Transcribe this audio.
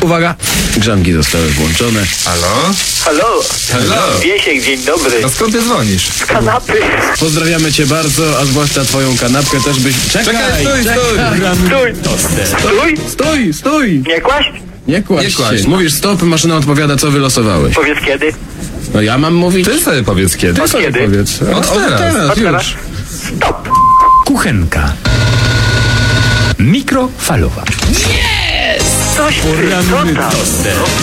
Uwaga, grzanki zostały włączone. Halo? Halo? Halo? Wiesiek, dzień dobry. A skąd ty dzwonisz? Z kanapy. Pozdrawiamy cię bardzo, a zwłaszcza twoją kanapkę też byś... Czekaj, stój! Stój. Nie kłaść? Nie kładź Nie kładź. się. Mówisz stop, maszyna odpowiada, co wylosowałeś. Powiedz kiedy. No ja mam mówić? Ty sobie powiedz kiedy. Ty sobie kiedy? powiedz. Od teraz. Od teraz. już. Stop. Kuchenka. Mikrofalowa. Coś ty, co tam?